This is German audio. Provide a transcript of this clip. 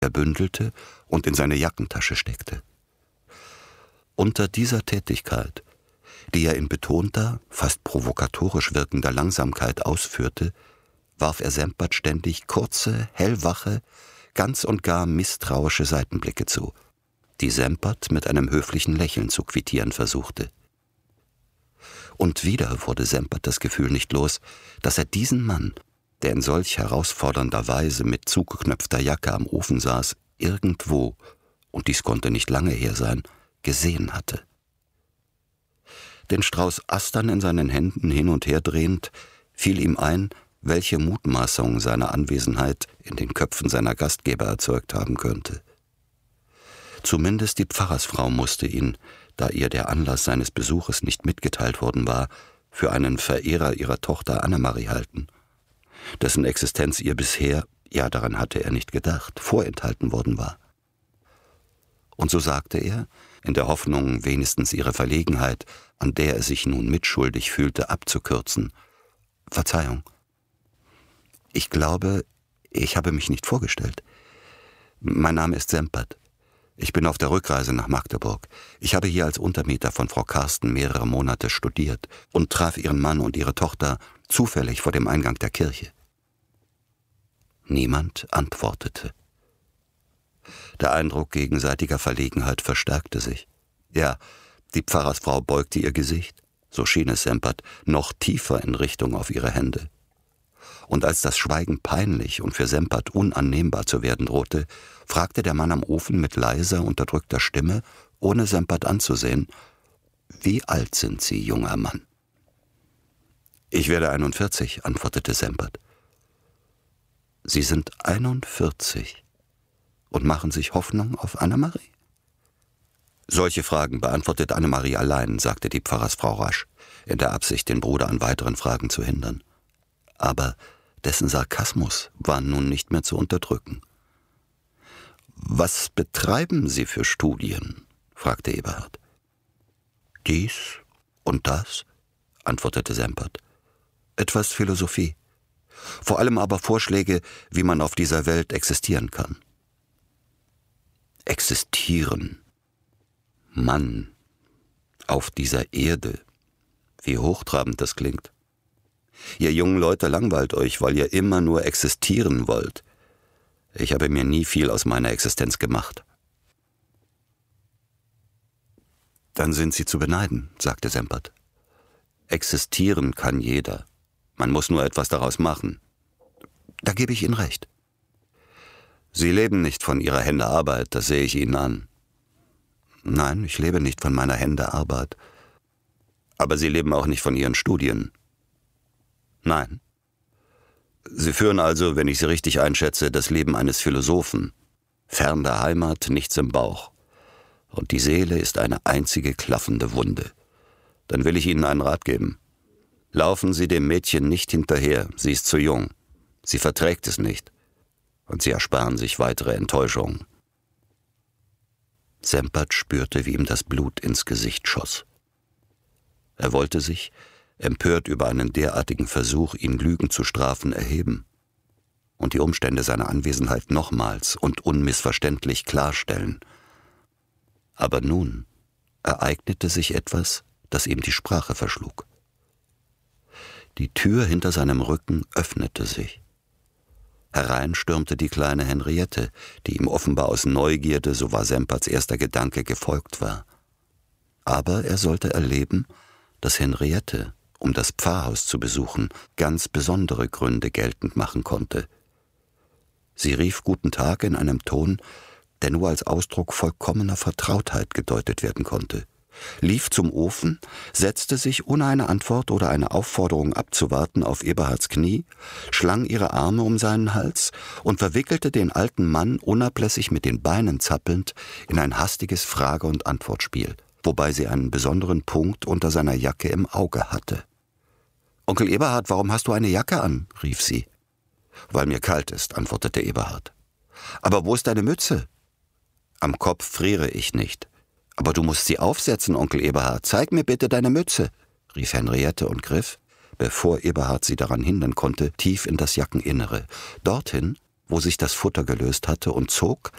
er bündelte und in seine Jackentasche steckte. Unter dieser Tätigkeit, die er in betonter, fast provokatorisch wirkender Langsamkeit ausführte, warf er Sempert ständig kurze, hellwache, ganz und gar misstrauische Seitenblicke zu, die Sempert mit einem höflichen Lächeln zu quittieren versuchte. Und wieder wurde Sempert das Gefühl nicht los, dass er diesen Mann, der in solch herausfordernder Weise mit zugeknöpfter Jacke am Ofen saß, irgendwo, und dies konnte nicht lange her sein, gesehen hatte. Den Strauß Astern in seinen Händen hin und her drehend, fiel ihm ein, welche Mutmaßung seine Anwesenheit in den Köpfen seiner Gastgeber erzeugt haben könnte. Zumindest die Pfarrersfrau musste ihn, da ihr der Anlass seines Besuches nicht mitgeteilt worden war, für einen Verehrer ihrer Tochter Annemarie halten, dessen Existenz ihr bisher, ja daran hatte er nicht gedacht, vorenthalten worden war. Und so sagte er, in der Hoffnung, wenigstens ihre Verlegenheit, an der er sich nun mitschuldig fühlte, abzukürzen: »Verzeihung. Ich glaube, ich habe mich nicht vorgestellt. Mein Name ist Sempert. Ich bin auf der Rückreise nach Magdeburg. Ich habe hier als Untermieter von Frau Karsten mehrere Monate studiert und traf ihren Mann und ihre Tochter zufällig vor dem Eingang der Kirche.« Niemand antwortete. Der Eindruck gegenseitiger Verlegenheit verstärkte sich. Ja, die Pfarrersfrau beugte ihr Gesicht, so schien es Sempert, noch tiefer in Richtung auf ihre Hände. Und als das Schweigen peinlich und für Sempert unannehmbar zu werden drohte, fragte der Mann am Ofen mit leiser, unterdrückter Stimme, ohne Sempert anzusehen: »Wie alt sind Sie, junger Mann?« »Ich werde 41«, antwortete Sempert. »Sie sind 41 und machen sich Hoffnung auf Annemarie?« »Solche Fragen beantwortet Annemarie allein«, sagte die Pfarrersfrau rasch, in der Absicht, den Bruder an weiteren Fragen zu hindern. Aber dessen Sarkasmus war nun nicht mehr zu unterdrücken. »Was betreiben Sie für Studien?« fragte Eberhard. »Dies und das«, antwortete Sempert. »Etwas Philosophie. Vor allem aber Vorschläge, wie man auf dieser Welt existieren kann.« Existieren. Mann. Auf dieser Erde. Wie hochtrabend das klingt. Ihr jungen Leute langweilt euch, weil ihr immer nur existieren wollt. Ich habe mir nie viel aus meiner Existenz gemacht. »Dann sind Sie zu beneiden«, sagte Sempert. »Existieren kann jeder. Man muss nur etwas daraus machen.« »Da gebe ich Ihnen recht.« »Sie leben nicht von Ihrer Hände Arbeit, das sehe ich Ihnen an.« »Nein, ich lebe nicht von meiner Hände Arbeit.« »Aber Sie leben auch nicht von Ihren Studien.« »Nein.« »Sie führen also, wenn ich Sie richtig einschätze, das Leben eines Philosophen. Fern der Heimat, nichts im Bauch. Und die Seele ist eine einzige klaffende Wunde. Dann will ich Ihnen einen Rat geben. Laufen Sie dem Mädchen nicht hinterher, sie ist zu jung. Sie verträgt es nicht. Und Sie ersparen sich weitere Enttäuschungen.« Sempert spürte, wie ihm das Blut ins Gesicht schoss. Er wollte sich, empört über einen derartigen Versuch, ihn Lügen zu strafen, erheben und die Umstände seiner Anwesenheit nochmals und unmissverständlich klarstellen. Aber nun ereignete sich etwas, das ihm die Sprache verschlug. Die Tür hinter seinem Rücken öffnete sich. Herein stürmte die kleine Henriette, die ihm offenbar aus Neugierde, so war Semperts erster Gedanke, gefolgt war. Aber er sollte erleben, dass Henriette, um das Pfarrhaus zu besuchen, ganz besondere Gründe geltend machen konnte. Sie rief »Guten Tag« in einem Ton, der nur als Ausdruck vollkommener Vertrautheit gedeutet werden konnte, lief zum Ofen, setzte sich, ohne eine Antwort oder eine Aufforderung abzuwarten, auf Eberhards Knie, schlang ihre Arme um seinen Hals und verwickelte den alten Mann, unablässig mit den Beinen zappelnd, in ein hastiges Frage- und Antwortspiel, wobei sie einen besonderen Punkt unter seiner Jacke im Auge hatte. »Onkel Eberhard, warum hast du eine Jacke an?« rief sie. »Weil mir kalt ist«, antwortete Eberhard. »Aber wo ist deine Mütze?« »Am Kopf friere ich nicht.« »Aber du musst sie aufsetzen, Onkel Eberhard. Zeig mir bitte deine Mütze«, rief Henriette und griff, bevor Eberhard sie daran hindern konnte, tief in das Jackeninnere, dorthin, wo sich das Futter gelöst hatte, und zog,